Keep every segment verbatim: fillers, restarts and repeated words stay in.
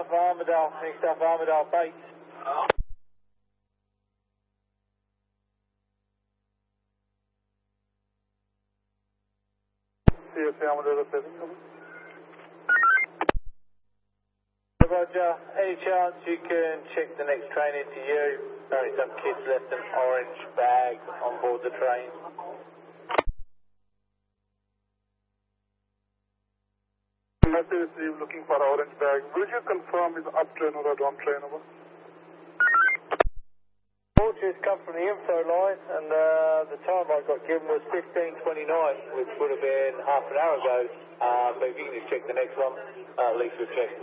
Alpha Armadale, next Alpha Armadale base. C S A Armadale seven. Roger, any chance you can check the next train into you? Apparently some kids left an orange bag on board the train. Message received looking for orange bag. Will you confirm is up train or a down train over? Just come from the info line, and uh, the time I got given was fifteen twenty-nine, which would have been half an hour ago. Uh, but if you can just check the next one, uh, at least we've checked.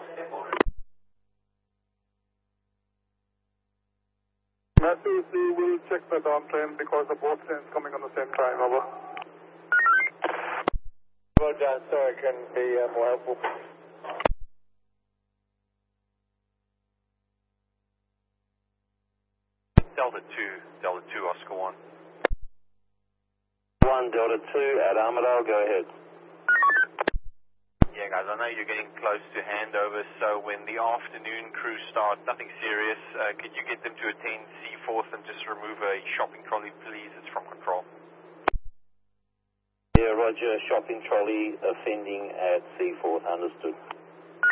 Message received, we'll check the down train because the both trains coming on the same time, over. Roger, sorry I couldn't be uh, more helpful. Delta two, Delta two, Oscar one. one, Delta two at Armadale, go ahead. Yeah, guys, I know you're getting close to handover, so when the afternoon crew start, nothing serious. Uh, could you get them to attend C fourth and just remove a shopping trolley, please? It's from control. Yeah, Roger, shopping trolley offending at C fourth, understood.